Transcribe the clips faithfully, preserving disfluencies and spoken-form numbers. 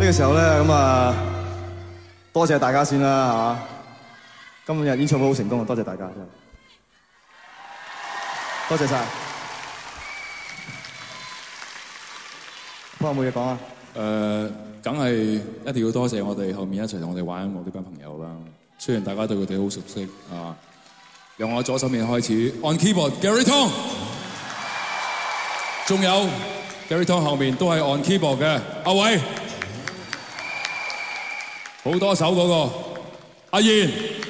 呢個時候咧，咁啊，多謝大家先啦嚇！今日演唱會好成功啊，多謝大家真係，多謝晒。我有冇嘢講啊？ 誒，梗係一定要多謝我哋後面一齊同我哋玩音樂呢班朋友啦。雖然大家對佢哋好熟悉啊，由我左手面開始 ，on keyboard Gary Tong， 仲有 Gary Tong 後面都係 on keyboard 嘅阿偉，好多手嗰個阿賢，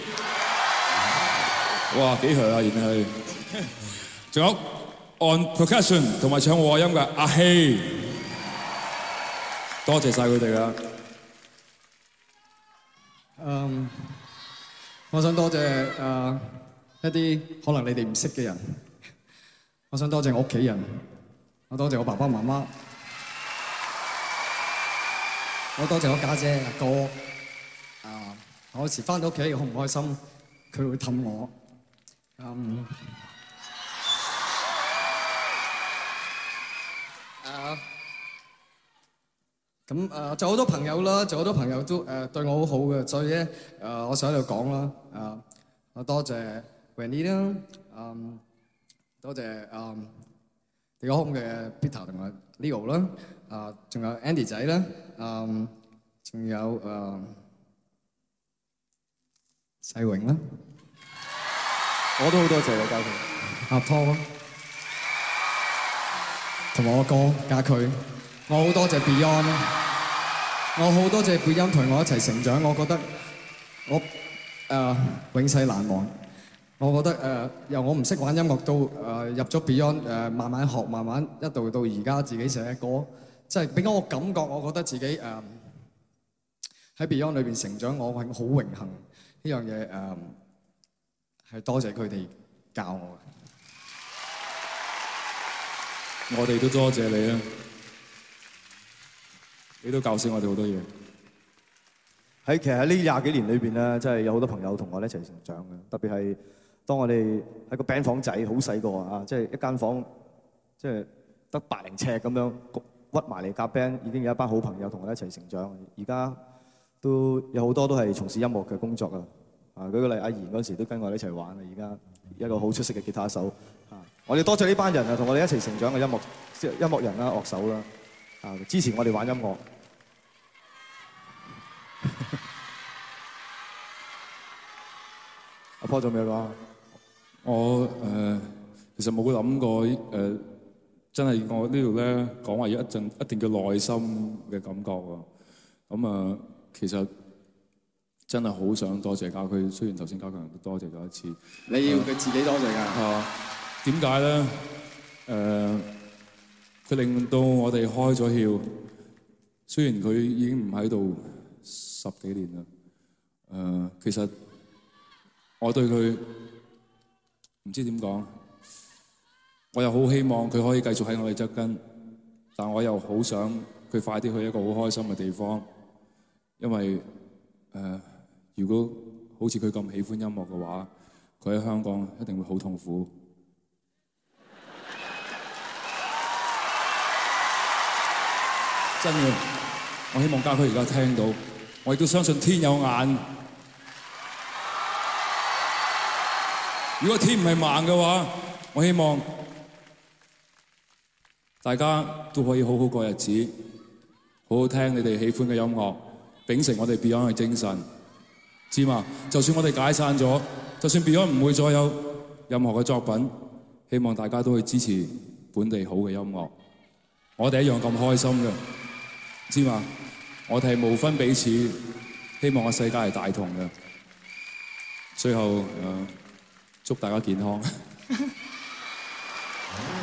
哇幾響啊賢係，仲有 on percussion 同埋唱和音嘅阿希。多謝晒佢哋啦。 嗯，我想多謝誒一啲可能你哋唔識嘅人。我想多謝我屋企人，我多謝我爸爸媽媽，我多謝我家姐阿哥。啊，我有時翻到屋企好唔開心，佢會氹我。嗯。啊。咁誒，仲有好多朋友啦，仲有好多朋友都誒對我好好嘅，所以咧誒，我想喺度講啦，誒，我多謝 Wendy 啦，嗯，多謝誒地哥空嘅 Peter 同埋 Leo 啦，啊，仲有 Andy 仔啦，嗯，仲有誒世榮啦， 我都好多謝你家駒， 阿湯，同埋我哥家駒。我好多謝 Beyond， 我好多謝 Beyond 同我一齊成長，我覺得我誒、呃、永世難忘。我覺得誒、呃、由我唔識玩音樂到誒、呃、入咗 Beyond 誒、呃、慢慢學，慢慢一度到而家自己寫歌，即係俾我感覺，我覺得自己誒喺、呃、Beyond 裏邊成長，我係好榮幸呢樣嘢誒係多謝佢哋教我嘅。 我哋都多謝你啊！你都教識我哋好多嘢。 喺其實喺呢廿幾年裏邊咧，真係有好多朋友同我哋一齊成長嘅。特別係當我哋喺個 band 房仔好細個啊，即係一間房，即係得百零尺咁樣屈埋嚟夾 band，已經有一班好朋友同我哋一齊成長。而家都有好多都係從事音樂嘅工作啊。啊，舉個例，阿賢嗰時都跟我哋一齊玩啊。而家一個好出色嘅吉他手啊，我哋多謝呢班人啊，同我哋一齊成長嘅音樂音樂人啦、樂手啦，啊，支持我哋玩音樂。阿波仲有咩講？ 我誒、呃、其實冇諗過誒、呃，真係我呢度咧講話要一陣一定叫內心嘅感覺喎。咁啊、呃，其實真係好想多謝家駒，雖然頭先家強都多謝咗一次。 你要佢自己多謝㗎。 啊，點解咧？誒、呃，佢令到我哋開咗竅。雖然佢已經唔喺度十幾年啦，誒、呃，其實我對佢唔知點講，我又好希望佢可以繼續喺我哋側跟，但我又好想佢快啲去一個好開心嘅地方，因為誒、呃，如果好似佢咁喜歡音樂嘅話，佢喺香港一定會好痛苦。真嘅。我希望家駒而家聽到，我亦都相信天有眼。如果天唔係盲嘅話，我希望大家都可以好好過日子，好好聽你哋喜歡嘅音樂，秉承我哋 Beyond 嘅精神，知嘛？就算我哋解散咗，就算 Beyond 唔會再有任何嘅作品，希望大家都去支持本地好嘅音樂。我哋一樣咁開心嘅，知嘛？我哋係無分彼此，希望個世界係大同嘅。最後誒，祝大家健康。